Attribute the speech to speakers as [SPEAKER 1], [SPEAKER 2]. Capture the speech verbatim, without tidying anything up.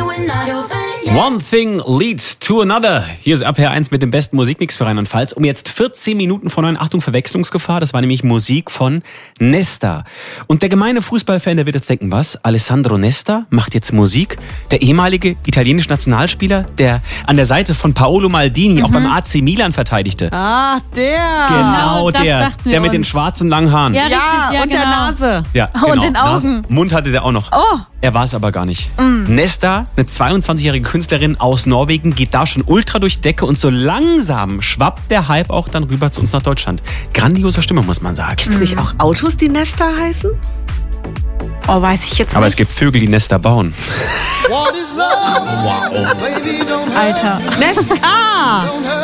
[SPEAKER 1] One thing leads to another. Hier ist R P R eins mit dem besten Musikmix für Rheinland-Pfalz. Um jetzt vierzehn Minuten vor neun. Achtung, Verwechslungsgefahr. Das war nämlich Musik von Nesta. Und der gemeine Fußballfan, der wird jetzt denken, was? Alessandro Nesta macht jetzt Musik? Der ehemalige italienische Nationalspieler, der an der Seite von Paolo Maldini mhm. auch beim A C Milan verteidigte.
[SPEAKER 2] Ah, der.
[SPEAKER 1] Genau,
[SPEAKER 2] das
[SPEAKER 1] der. Der mit den schwarzen langen Haaren.
[SPEAKER 2] Ja, richtig, ja,
[SPEAKER 3] und
[SPEAKER 2] genau.
[SPEAKER 3] der Nase.
[SPEAKER 1] Ja,
[SPEAKER 2] Und
[SPEAKER 1] genau.
[SPEAKER 2] den Augen.
[SPEAKER 1] Nase, Mund hatte der auch noch.
[SPEAKER 2] Oh.
[SPEAKER 1] Er war es aber gar nicht.
[SPEAKER 2] Mm.
[SPEAKER 1] Nesta, eine zweiundzwanzigjährige Künstlerin aus Norwegen, geht da schon ultra durch die Decke und so langsam schwappt der Hype auch dann rüber zu uns nach Deutschland. Grandiose Stimme, muss man sagen.
[SPEAKER 3] Gibt es nicht auch Autos, die Nesta heißen?
[SPEAKER 2] Oh, weiß ich jetzt
[SPEAKER 1] Aber
[SPEAKER 2] nicht.
[SPEAKER 1] es gibt Vögel, die Nester bauen.
[SPEAKER 2] Alter.
[SPEAKER 3] Nesta!